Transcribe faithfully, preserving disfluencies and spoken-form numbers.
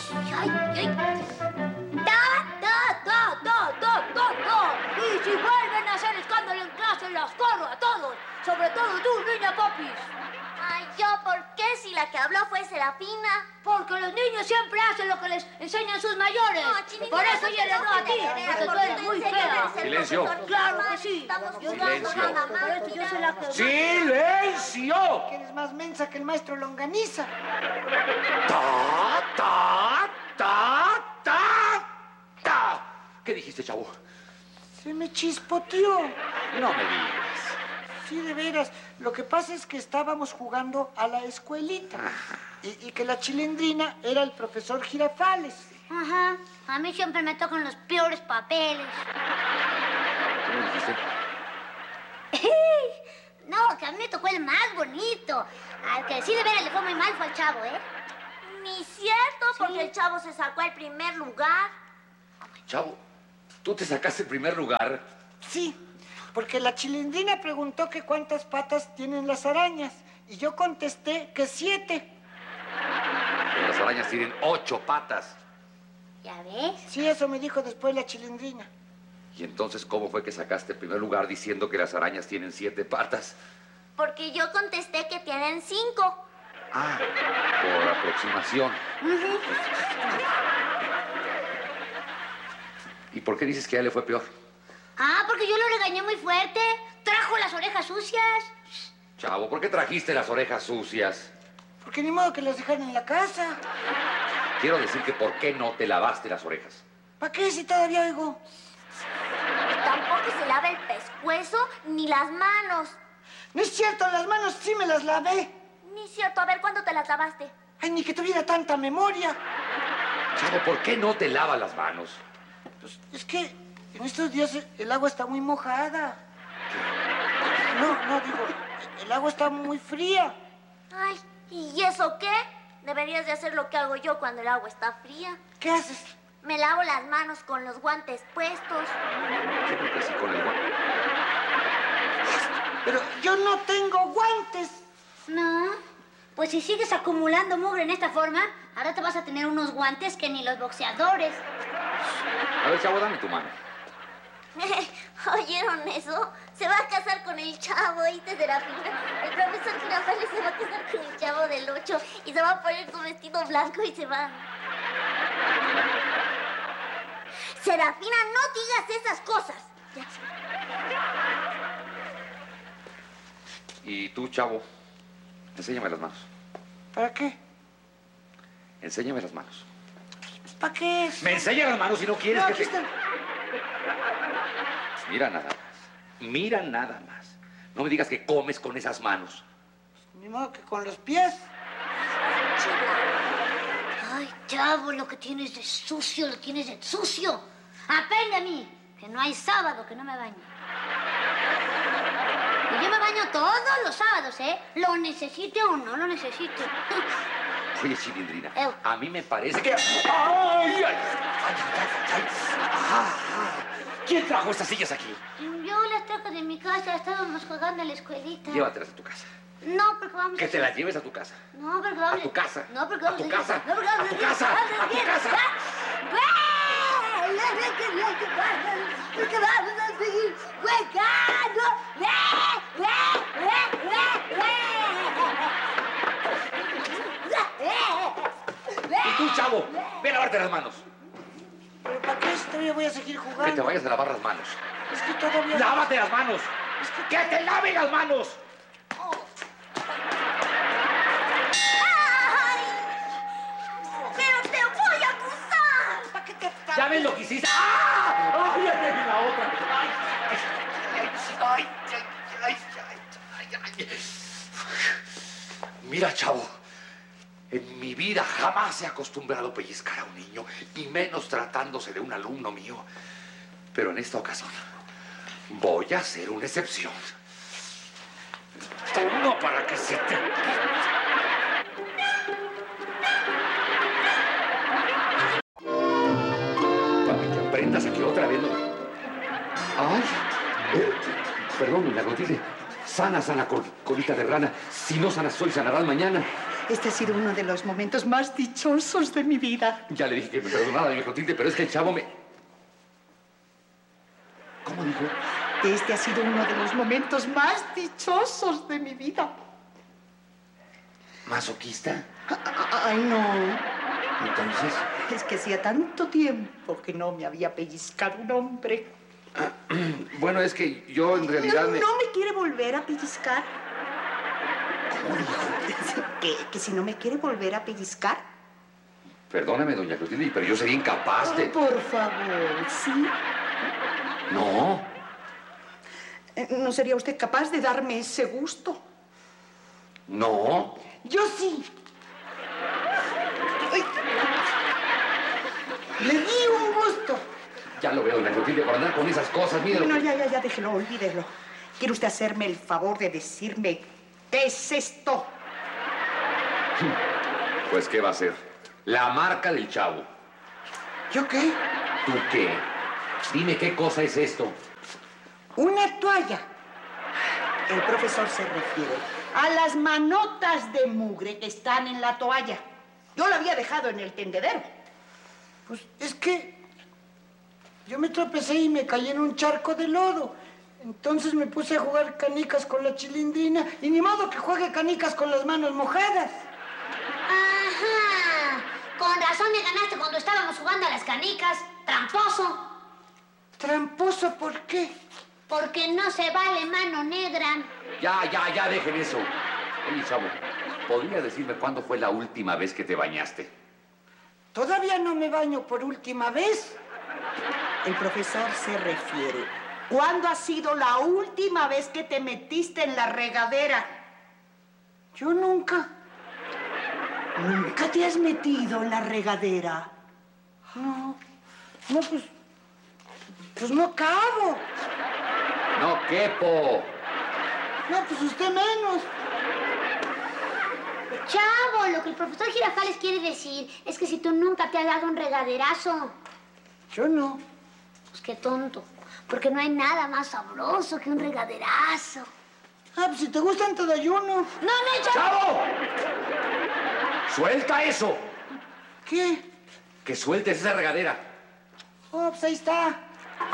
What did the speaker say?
¡Ay, ay! ¡Ta, ta, ta, ta, ta, ta, ta! Y si vuelven a hacer escándalo en clase, las corro a todos. Sobre todo tú, niña Popis. Ay, ¿yo por qué si la que habló fue Serafina? Porque los niños siempre hacen lo que les enseñan sus mayores. No, Chinita, por eso no, ella le habló a ti, porque tú eres muy fea. Silencio. Claro que sí. Yo Silencio. Por eso yo soy la que... ¡Silencio! Que eres más mensa que el maestro Longaniza. ¡Ta, ta, ta, ta, ta! ¿Qué dijiste, chavo? Se me chispoteó. No me digas. Sí, de veras. Lo que pasa es que estábamos jugando a la escuelita. Y, y que la chilindrina era el profesor Girafales. Ajá. A mí siempre me tocan los peores papeles. ¿Qué me dijiste? No, que a mí me tocó el más bonito. Al que sí de veras le fue muy mal fue al chavo, ¿eh? Ni cierto, porque el chavo se sacó el primer lugar. Chavo, ¿tú te sacaste el primer lugar? Sí, porque la chilindrina preguntó que cuántas patas tienen las arañas. Y yo contesté que siete. Pero las arañas tienen ocho patas. ¿Ya ves? Sí, eso me dijo después la chilindrina. ¿Y entonces cómo fue que sacaste el primer lugar diciendo que las arañas tienen siete patas? Porque yo contesté que tienen cinco. Ah, por aproximación. ¿Y por qué dices que a él le fue peor? Ah, porque yo lo regañé muy fuerte. Trajo las orejas sucias. Chavo, ¿por qué trajiste las orejas sucias? Porque ni modo que las dejaran en la casa. Quiero decir que ¿por qué no te lavaste las orejas? ¿Para qué si todavía oigo? Tampoco se lava el pescuezo ni las manos. No es cierto, las manos sí me las lavé. Ni cierto, a ver, ¿cuándo te las lavaste? Ay, ni que tuviera tanta memoria. Chavo, ¿por qué no te lavas las manos? Pues es que en estos días el agua está muy mojada. No, no, digo, el agua está muy fría. Ay, ¿y eso qué? Deberías de hacer lo que hago yo cuando el agua está fría. ¿Qué haces? Me lavo las manos con los guantes puestos. Yo creo que sí con el guante. Pero yo no tengo guantes. No. Pues si sigues acumulando mugre en esta forma, ahora te vas a tener unos guantes que ni los boxeadores. A ver, Chavo, dame tu mano. ¿Oyeron eso? Se va a casar con el chavo, ¿oíste, Serafina? El profesor Girafales se va a casar con el chavo del ocho y se va a poner su vestido blanco y se va. Serafina, no digas esas cosas. Ya. Y tú, Chavo, enséñame las manos. ¿Para qué? Enséñame las manos. ¿Para qué? Me enseñas las manos si no quieres No, que aquí te... están. Mira nada más. Mira nada más. No me digas que comes con esas manos. Ni modo que con los pies. Ay, chavo, lo que tienes de sucio, lo tienes de sucio. Aprende a mí, que no hay sábado que no me bañe. Y yo me baño todos los sábados, ¿eh? Lo necesite o no lo necesite. Oye, Chilindrina, Eh. a mí me parece que... ¡Ay, ay, ay, ay, ay! Ah, ah. ¿Quién trajo estas sillas aquí? Yo las trajo de mi casa, estábamos jugando en la escuelita. Llévatelas a tu casa. No, porque vamos Que a... te las lleves a tu casa. No, porque vamos A tu casa. No, porque A vamos tu casa. No, porque vamos A tu casa. A tu casa. Porque vamos a seguir jugando. Y tú, Chavo, ve a lavarte las manos. ¿Pero para qué si todavía voy a seguir Que te jugando? vayas a lavar las manos. Es que todavía... ¡Lávate las manos! ¡Que te lave las manos! ¡Pero te voy a acusar! ¿Para qué te... ¿Ya ves lo que hiciste? ¡Ah! ¡Ay, ay, ay, la otra! ¡Ay, ay, ay, ay, ay, ay, ay, ay! Mira, Chavo, en mi vida jamás he acostumbrado a pellizcar a un niño, y menos tratándose de un alumno mío. Pero en esta ocasión voy a hacer una excepción. Uno para que se te... Para que aprendas a que otra vez no... ¡Ay! Eh, perdón, la rodilla. Sana, sana, col- colita de rana. Si no sanas hoy, sanarás mañana. Este ha sido uno de los momentos más dichosos de mi vida. Ya le dije que me perdonara, doña Clotilde, pero es que el chavo me... ¿Cómo dijo? Este ha sido uno de los momentos más dichosos de mi vida. ¿Masoquista? Ay, no. Entonces... Es que hacía tanto tiempo que no me había pellizcado un hombre. Bueno, es que yo en realidad... ¿No me... no me quiere volver a pellizcar? ¿Cómo dijo? ¿Que, que si no me quiere volver a pellizcar? Perdóneme, doña Clotilde, pero yo sería incapaz de... Oh, por favor, ¿sí? No. Eh, ¿No sería usted capaz de darme ese gusto? No. Yo sí. Ay. Le di un gusto. Ya lo veo, doña Clotilde, por andar con esas cosas, mire lo No, que... ya, ya, ya, déjelo, olvídelo. ¿Quiere usted hacerme el favor de decirme qué es esto? Pues, ¿qué va a ser? La marca del chavo. ¿Yo qué? ¿Tú qué? Dime qué cosa es esto. Una toalla. El profesor se refiere a las manotas de mugre que están en la toalla. Yo la había dejado en el tendedero. Pues es que yo me tropecé y me caí en un charco de lodo. Entonces me puse a jugar canicas con la Chilindrina y ni modo que juegue canicas con las manos mojadas. Ajá. Con razón me ganaste cuando estábamos jugando a las canicas. Tramposo. ¿Tramposo por qué? Porque no se vale mano negra. Ya, ya, ya, dejen eso. Oye, chavo, ¿podría decirme cuándo fue la última vez que te bañaste? Todavía no me baño por última vez. El profesor se refiere. ¿Cuándo ha sido la última vez que te metiste en la regadera? Yo nunca. ¿Nunca te has metido en la regadera? No. No, pues... Pues no cabo. No quepo. No, pues usted menos. Chavo, lo que el profesor Girafales quiere decir es que si tú nunca te has dado un regaderazo. Yo no. Pues qué tonto. Porque no hay nada más sabroso que un regaderazo. Ah, pues si te gustan te doy uno. No, no, chavo. ¡Chavo! ¡Suelta eso! ¿Qué? Que sueltes esa regadera. Oh, pues ahí está.